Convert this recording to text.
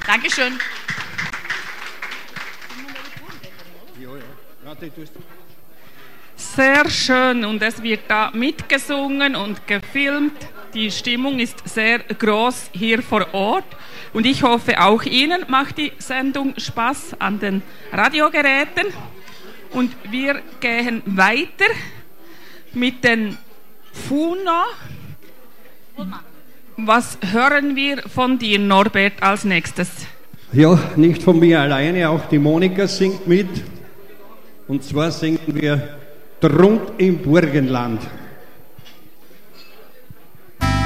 Dankeschön. Sehr schön und es wird da mitgesungen und gefilmt. Die Stimmung ist sehr groß hier vor Ort und ich hoffe, auch Ihnen macht die Sendung Spaß an den Radiogeräten. Und wir gehen weiter mit den Funa. Was hören wir von dir, Norbert, als nächstes? Ja, nicht von mir alleine, auch die Monika singt mit. Und zwar singen wir Trunk im Burgenland.